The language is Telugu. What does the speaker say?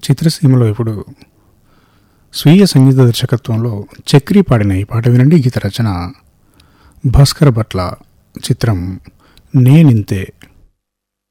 చిత్రసీమలో ఇప్పుడు స్వీయ సంగీత దర్శకత్వంలో చక్రి పాడిన ఈ పాట వినండి. గీత రచన భాస్కర భట్ల. చిత్రం నేనింతే.